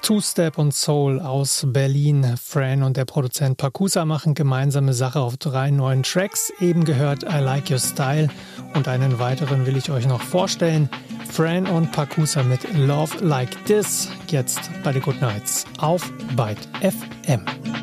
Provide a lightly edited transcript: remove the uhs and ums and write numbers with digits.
Two-Step und Soul aus Berlin. Fran und der Produzent Pacusa machen gemeinsame Sache auf 3 neuen Tracks. Eben gehört I Like Your Style und einen weiteren will ich euch noch vorstellen. Fran und Pacusa mit Love Like This. Jetzt bei The Good Nights auf Byte FM.